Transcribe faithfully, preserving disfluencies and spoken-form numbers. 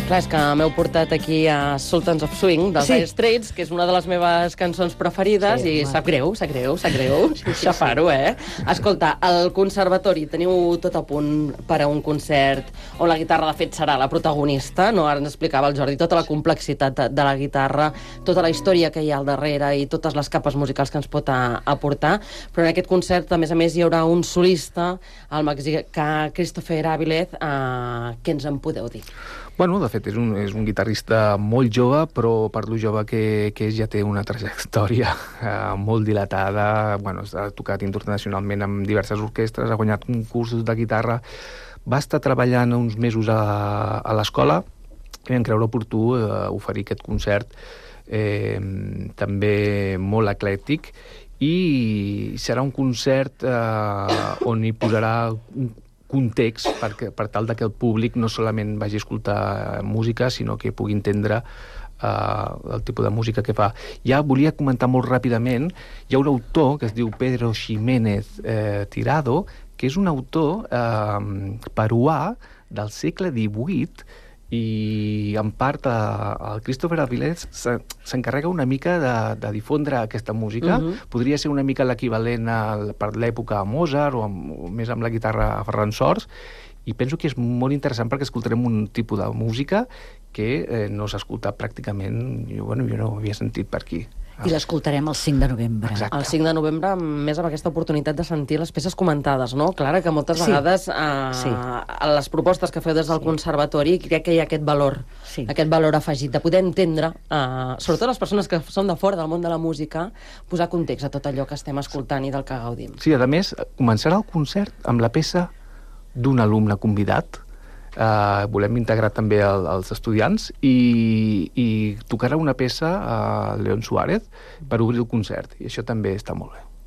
Clar, és que m'heu portat aquí a Sultans of Swing, dels Sí. Dire Straits, que és una de les meves cançons preferides, Sí, i home. sap greu, sap greu, sap greu, xafar-ho, eh? Escolta, al conservatori teniu tot a punt per a un concert on la guitarra, de fet, serà la protagonista, no? Ara ens explicava el Jordi tota la complexitat de, de la guitarra, tota la història que hi ha al darrere i totes les capes musicals que ens pot a, aportar, però en aquest concert, a més a més, hi haurà un solista, el mexicà Christopher Avilez. Eh, què ens en podeu dir? Bueno, de fet, és un, és un guitarrista molt jove, però per lo jove que, que és ja té una trajectòria eh, molt dilatada. Bueno, ha tocat internacionalment amb diverses orquestres, ha guanyat concursos de guitarra. Va estar treballant uns mesos a, a l'escola i vam creure oportú eh, oferir aquest concert eh, també molt eclèctic, i serà un concert eh, on hi posarà un context perquè, per tal que el públic no solament vagi a escoltar música, sinó que pugui entendre uh, el tipus de música que fa. Ja volia comentar molt ràpidament, hi ha un autor que es diu Pedro Ximénez eh, Tirado, que és un autor eh, peruà del segle divuit, i en part eh, el Christopher Avilez s'encarrega una mica de, de difondre aquesta música. Uh-huh. Podria ser una mica l'equivalent al, per l'època a Mozart o, amb, o més amb la guitarra a Ferran Sors, i penso que és molt interessant perquè escoltarem un tipus de música que eh, no s'ha escoltat pràcticament, jo, bueno, jo no ho havia sentit per aquí. I l'escoltarem el cinc de novembre. Exacte. El cinc de novembre, més amb aquesta oportunitat de sentir les peces comentades, no? Clara, que moltes Sí. vegades eh, Sí. a les propostes que feu des del Sí. conservatori crec que hi ha aquest valor, Sí. aquest valor afegit, de poder entendre, eh, sobretot les persones que són de fora del món de la música, posar context a tot allò que estem escoltant i del que gaudim. Sí, a més, començarà el concert amb la peça d'un alumne convidat. Uh, volem integrar també el, els estudiants, i, i tocarà una peça a León Suárez per obrir el concert, i això també està molt bé.